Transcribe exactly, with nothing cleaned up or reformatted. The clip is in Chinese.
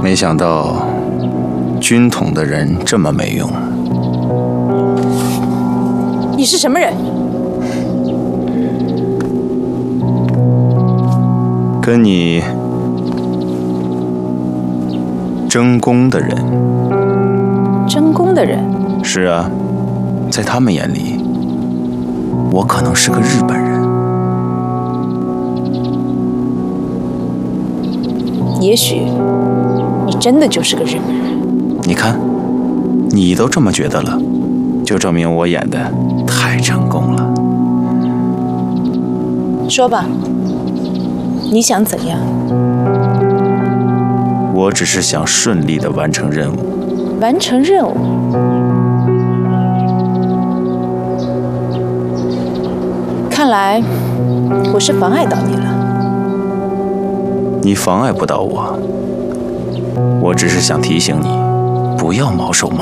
没想到军统的人这么没用。 你是什么人？ 跟你争功的人。 争功的人？ 是啊，在他们眼里，我可能是个日本人。 也许你真的就是个日本人。 你看，你都这么觉得了，就证明我演的太成功了。 说吧，你想怎样？ 我只是想顺利地完成任务。 完成任务？看来我是妨碍到你了。 你妨碍不到我，我只是想提醒你，不要毛手毛